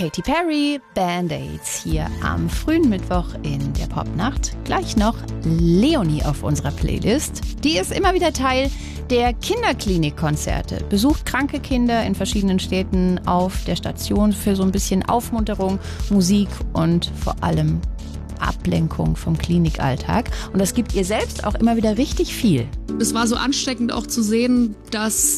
Katy Perry, Band-Aids hier am frühen Mittwoch in der Popnacht. Gleich noch Leonie auf unserer Playlist. Die ist immer wieder Teil der Kinderklinikkonzerte. Besucht kranke Kinder in verschiedenen Städten auf der Station für so ein bisschen Aufmunterung, Musik und vor allem Ablenkung vom Klinikalltag. Und das gibt ihr selbst auch immer wieder richtig viel. Es war so ansteckend auch zu sehen, dass